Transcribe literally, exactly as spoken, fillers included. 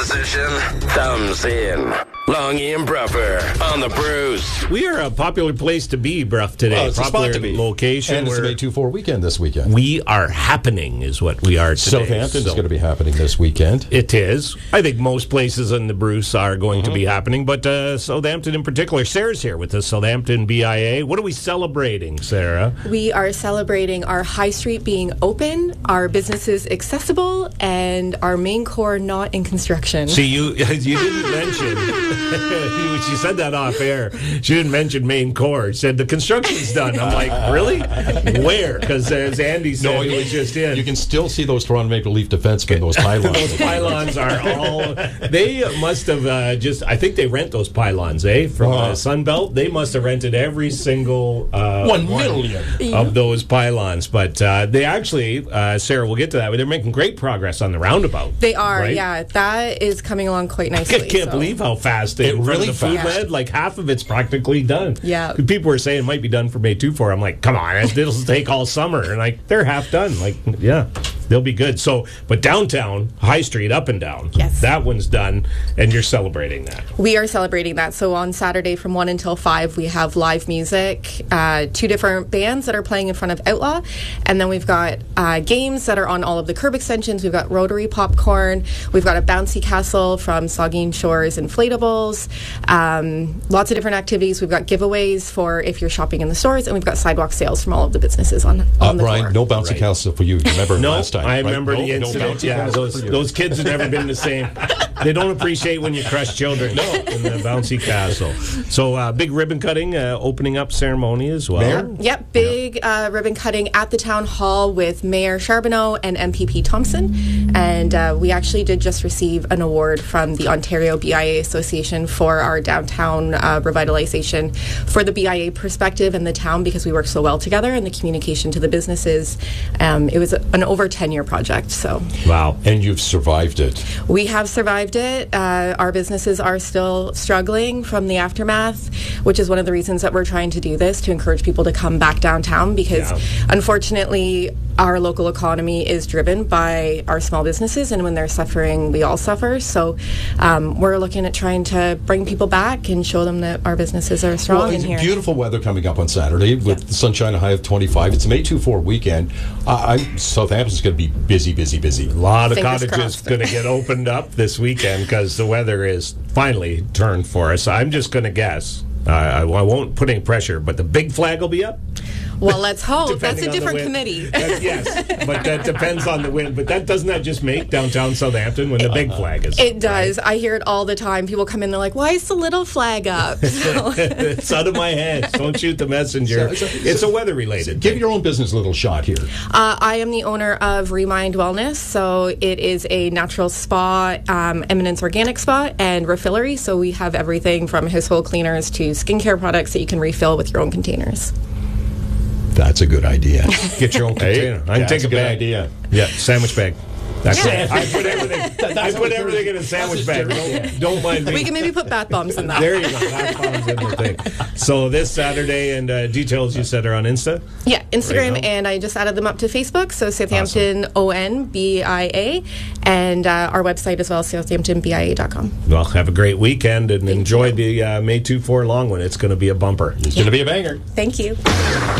position, thumbs in. Longy and Bruffer on the Bruce. We are a popular place to be, Bruff, today. Well, it's a popular spot to be. location. And it's the May two four weekend this weekend. We are happening, is what we are today. Southampton so is going to be happening this weekend. It is. I think most places in the Bruce are going Mm-hmm. to be happening, but uh, Southampton in particular. Sarah's here with the Southampton B I A. What are we celebrating, Sarah? We are celebrating our high street being open, our businesses accessible, and our main core not in construction. See, you you didn't mention, she said that off air, she didn't mention main core. She said the construction's done. I'm like, really? Where? Because as Andy said, No, he you- was just in. You can still see those Toronto Maple Leaf defensemen, those pylons. Those pylons are all. They must have uh, just. I think they rent those pylons, eh? From Uh-huh. uh, Sunbelt. They must have rented every single uh, One million. of those pylons. But uh, they actually, uh, Sarah, we'll get to that. But they're making great progress on the roundabout. They are, right? yeah. That is coming along quite I nicely. can't so. believe how fast they It in front really of the food fast. med. Like half of it's practically done. Yeah. People were saying it might be done for May two four. I'm like, come on, it'll take all summer. And like they're half done. Like, yeah, they'll be good. So, but downtown, High Street, up and down. Yes. That one's done, and you're celebrating that. We are celebrating that. So on Saturday from one until five, we have live music, uh, two different bands that are playing in front of Outlaw. And then we've got uh, games that are on all of the curb extensions. We've got Rotary Popcorn. We've got a bouncy castle from Saugeen Shores Inflatables. Um, lots of different activities. We've got giveaways for if you're shopping in the stores. And we've got sidewalk sales from all of the businesses on, Uh, on the Brian, floor. no bouncy Right. castle for you. You remember No, last time? I right? remember No- the no incident. bouncy yeah, castle those for you. those kids have never been the same. They don't appreciate when you crush children. No, in the bouncy castle. So, uh, big ribbon cutting, uh, opening up ceremony as well. Mayor? Yep, big uh, ribbon cutting at the town hall with Mayor Charbonneau and M P P Thompson. And uh, we actually did just receive an award from the Ontario B I A Association for our downtown uh, revitalization for the B I A perspective and the town because we work so well together and the communication to the businesses. Um, it was a, an over ten-year project, so Wow. And you've survived it. we have survived it. Uh, our businesses are still struggling from the aftermath, which is one of the reasons that we're trying to do this, to encourage people to come back downtown because Yeah. unfortunately our local economy is driven by our small businesses, and when they're suffering, we all suffer. So um, we're looking at trying to bring people back and show them that our businesses are strong Well, in it's here. beautiful weather coming up on Saturday with Yeah. the sunshine, a high of twenty-five. It's a May two four weekend. Uh, I'm, Southampton's going to be busy, busy, busy. A lot of Fingers cottages crossed. going to get opened up this weekend because the weather is finally turned for us. I'm just going to guess. Uh, I, I won't put any pressure, but the big flag will be up. Well, let's hope. That's depending a on the different wind. committee. That- yes, but that depends on the wind. But that doesn't that just make downtown Southampton when the big flag is up, It does. I hear it all the time. People come in, they're like, why is the little flag up? So- It's out of my head. Don't shoot the messenger. So- so- It's a weather related. Give your own business a little shot here. Uh, I am the owner of Remind Wellness. So it is a natural spa, um, Eminence Organic Spa, and refillery. So we have everything from household cleaners to skincare products that you can refill with your own containers. That's a good idea. Get your own container. I can That's take a a good bag. idea. Yeah, sandwich bag. That's Yeah. it. I put everything. I put everything in a sandwich bag. Don't, don't mind me. We can maybe put bath bombs in that. There you go. Bath bombs in the thing. So this Saturday, and uh, details you said are on Insta. Yeah, Right Instagram, now. and I just added them up to Facebook. So Southampton O N B I A, and uh, our website as well, southampton b i a dot com. Well, have a great weekend and enjoy the uh, May two four long one. It's going to be a bumper. It's going to be a banger. Thank you.